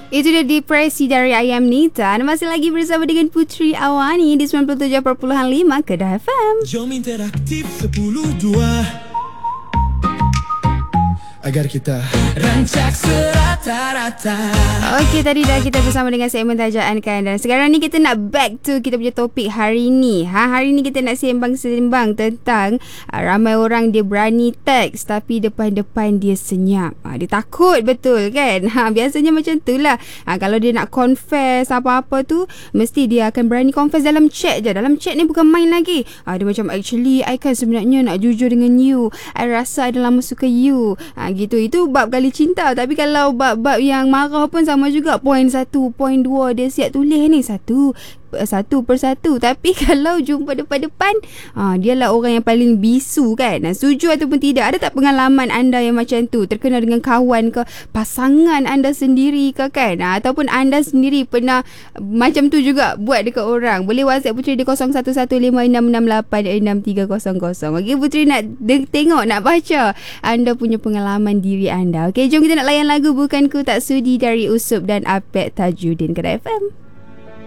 Itu dia Depresi dari Ayam Nita. Anda masih lagi bersama dengan Putri Awani di 97.5 Kedah FM. Jom interaktif 10-2 agar kita rancak serata-rata. Okey, tadi dah kita bersama dengan segmen tajaan kan. Dan sekarang ni kita nak back to kita punya topik hari ni. Hari ni kita nak sembang-sembang tentang ramai orang dia berani teks tapi depan-depan dia senyap. Dia takut betul kan. Biasanya macam tu lah. Kalau dia nak confess apa-apa tu, mesti dia akan berani confess dalam chat je. Dalam chat ni bukan main lagi. Dia macam, actually I kan sebenarnya nak jujur dengan you. I rasa I dah lama suka you. Gitu. Itu bab kali cinta. Tapi kalau bab-bab yang marah pun sama juga. Poin 1, poin 2 dia siap tulis ni. Satu persatu. Tapi kalau jumpa depan-depan, dialah orang yang paling bisu kan. Setuju ataupun tidak, ada tak pengalaman anda yang macam tu, terkena dengan kawan ke, pasangan anda sendiri ke kan, ataupun anda sendiri pernah macam tu juga buat dekat orang? Boleh WhatsApp Putri di 011566863000. Okey, Putri nak tengok, nak baca anda punya pengalaman diri anda. Okey, jom kita nak layan lagu Bukan Ku Tak Sudi dari Usop dan Apek Tajudin. Kedah FM.